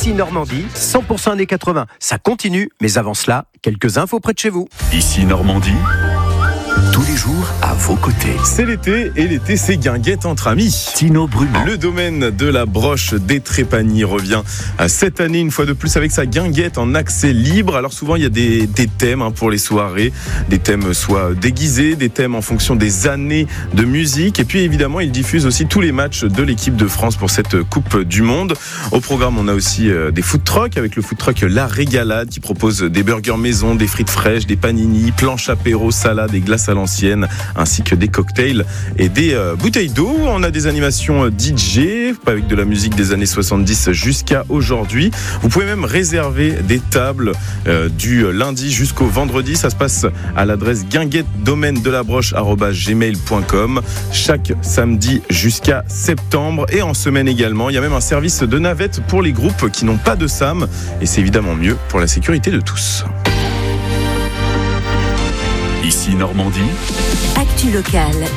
Ici Normandie, 100% années 80. Ça continue, mais avant cela, quelques infos près de chez vous. Ici Normandie, tous les jours à vos côtés. C'est l'été et l'été c'est guinguette entre amis. Tino Brument. Le domaine de la broche des Trépanies revient cette année une fois de plus avec sa guinguette en accès libre. Alors souvent il y a des thèmes pour les soirées, des thèmes soit déguisés, des thèmes en fonction des années de musique. Et puis évidemment il diffuse aussi tous les matchs de l'équipe de France pour cette Coupe du Monde. Au programme on a aussi des food trucks avec le food truck La Régalade qui propose des burgers maison, des frites fraîches, des panini, planches apéro, salades et glaces à l'ancienne, ainsi que des cocktails et des bouteilles d'eau. On a des animations DJ avec de la musique des années 70 jusqu'à aujourd'hui. Vous pouvez même réserver des tables du lundi jusqu'au vendredi. Ça se passe à l'adresse guinguettedomaine-de-la-broche@gmail.com chaque samedi jusqu'à septembre. Et en semaine également, il y a même un service de navette pour les groupes qui n'ont pas de SAM. Et c'est évidemment mieux pour la sécurité de tous. Ici Normandie. Actu locale